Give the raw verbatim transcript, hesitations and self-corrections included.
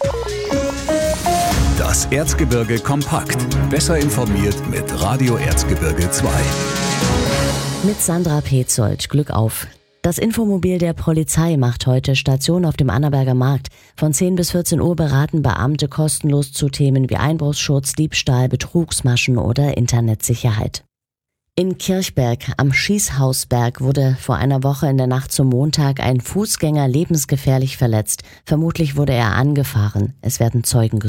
Das Erzgebirge kompakt. Besser informiert mit Radio Erzgebirge zwei. Mit Sandra Petzold. Glück auf. Das Infomobil der Polizei macht heute Station auf dem Annaberger Markt. Von zehn bis vierzehn Uhr beraten Beamte kostenlos zu Themen wie Einbruchsschutz, Diebstahl, Betrugsmaschen oder Internetsicherheit. In Kirchberg am Schießhausberg wurde vor einer Woche in der Nacht zum Montag ein Fußgänger lebensgefährlich verletzt. Vermutlich wurde er angefahren. Es werden Zeugen gesucht.